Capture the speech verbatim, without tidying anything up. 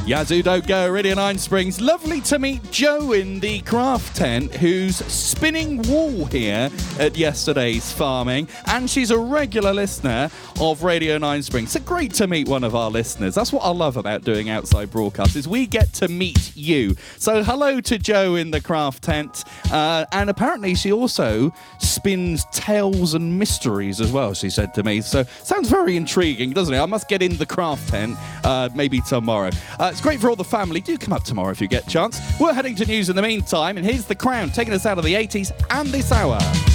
Yazoo Don't Go, Radio nine Springs. Lovely to meet Joe in the craft tent, who's spinning wool here at yesterday's farming, and she's a regular listener of Radio nine Springs. So great to meet one of our listeners. That's what I love about doing outside broadcasts, is we get to meet you. So hello to Joe in the craft tent, uh, and apparently she also spins tales and mysteries as well, she said to me. So sounds very intriguing, doesn't it? I must get in the craft tent uh, maybe tomorrow. Uh, it's great for all the family. Do come up tomorrow if you get a chance. We're heading to news in the meantime, and here's The Crown taking us out of the eighties and this hour.